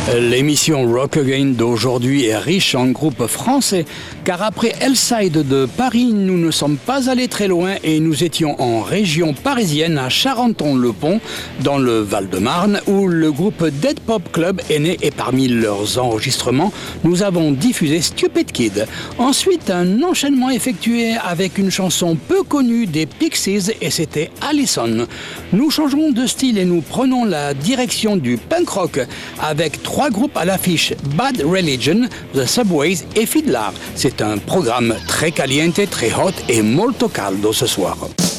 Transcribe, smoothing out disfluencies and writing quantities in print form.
L'émission Rock Again d'aujourd'hui est riche en groupes français, car après Hellside de Paris, nous ne sommes pas allés très loin et nous étions en région parisienne à Charenton-le-Pont, dans le Val-de-Marne, où le groupe Dead Pop Club est né et parmi leurs enregistrements, nous avons diffusé Stupid Kid. Ensuite, un enchaînement effectué avec une chanson peu connue des Pixies et c'était Allison. Nous changeons de style et nous prenons la direction du punk rock avec 3 groupes à l'affiche, Bad Religion, The Subways et Fiddler. C'est un programme très caliente, très hot et molto caldo ce soir.